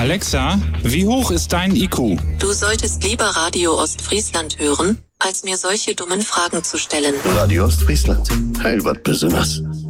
Alexa, wie hoch ist dein IQ? Du solltest lieber Radio Ostfriesland hören, als mir solche dummen Fragen zu stellen. Radio Ostfriesland, Heilbad besonders.